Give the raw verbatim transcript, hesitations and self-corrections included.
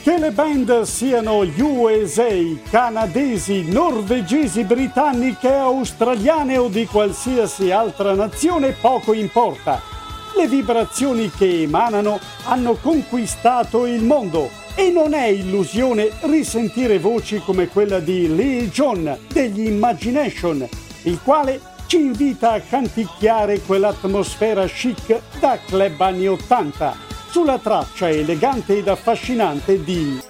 Che le band siano U S A, canadesi, norvegesi, britanniche, australiane o di qualsiasi altra nazione poco importa. Le vibrazioni che emanano hanno conquistato il mondo e non è illusione risentire voci come quella di Lee John degli Imagination, il quale ci invita a canticchiare quell'atmosfera chic da club anni ottanta sulla traccia elegante ed affascinante di